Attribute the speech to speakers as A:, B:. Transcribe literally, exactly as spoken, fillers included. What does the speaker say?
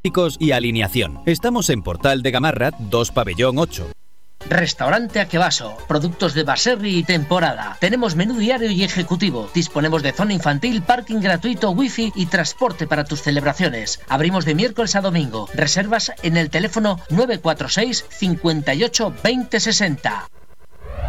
A: y alineación. Estamos en Portal de Gamarra, dos Pabellón ocho.
B: Restaurante Akebaso, productos de Baserri y temporada. Tenemos menú diario y ejecutivo. Disponemos de zona infantil, parking gratuito, wifi y transporte para tus celebraciones. Abrimos de miércoles a domingo. Reservas en el teléfono nueve cuatro seis, cincuenta y ocho, veinte sesenta.